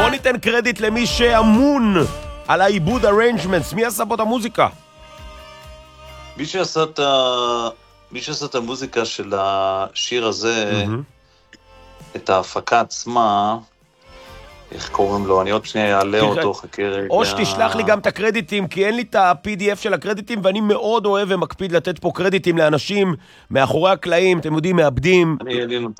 בוא ניתן קרדיט למי שאמון על העיבוד ארנג'מנטס. מי עשה פה את המוזיקה? מי שעשה את המוזיקה של השיר הזה, את ההפקה עצמה, איך קוראים לו? אני עוד שנייה אעלה אותו, חכה רגע. או שתשלח לי גם את הקרדיטים, כי אין לי את ה-PDF של הקרדיטים, ואני מאוד אוהב ומקפיד לתת פה קרדיטים לאנשים מאחורי הקלעים, אתם יודעים, מאבדים. אני